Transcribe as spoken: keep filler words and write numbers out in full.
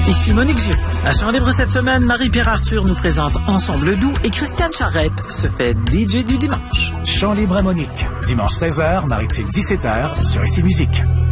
Ici Monique Giroux. À Chant Libre cette semaine, Marie-Pierre Arthur nous présente Ensemble doux et Christiane Charrette se fait D J du dimanche. Chant Libre à Monique. Dimanche seize heures, Maritime dix-sept heures sur Ici Musique.